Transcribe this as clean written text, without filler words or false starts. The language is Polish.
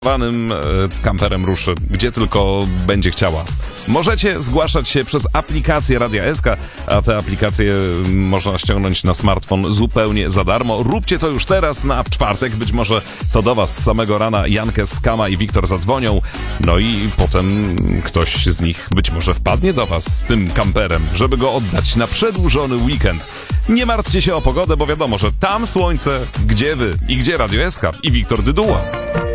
Kamperem ruszy, gdzie tylko będzie chciała. Możecie zgłaszać się przez aplikację Radia SK, a te aplikacje można ściągnąć na smartfon zupełnie za darmo. Róbcie to już teraz, w czwartek być może to do was z samego rana Jankes, Kama i Wiktor zadzwonią, no i potem ktoś z nich być może wpadnie do was tym kamperem, żeby go oddać na przedłużony weekend. Nie martwcie się o pogodę, bo wiadomo, że tam słońce, gdzie wy i gdzie Radio SK i Wiktor Dyduła.